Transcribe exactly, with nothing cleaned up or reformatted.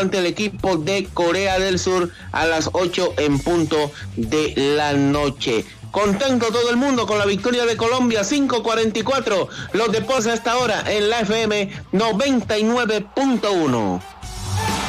ante el equipo de Corea del Sur a las ocho en punto de la noche. Contento todo el mundo con la victoria de Colombia, cinco cuarenta y cuatro. Los deportes hasta ahora en la F M noventa y nueve punto uno.